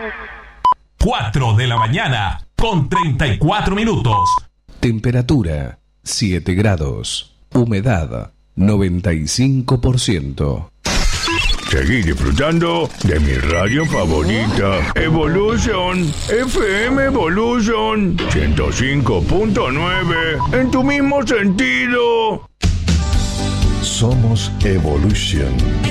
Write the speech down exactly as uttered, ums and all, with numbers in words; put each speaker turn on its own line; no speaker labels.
cuatro de la mañana con treinta y cuatro minutos.
Temperatura siete grados. Humedad noventa y cinco por ciento.
Seguí disfrutando de mi radio favorita, Evolution, F M Evolution, ciento cinco punto nueve, en tu mismo sentido.
Somos Evolution.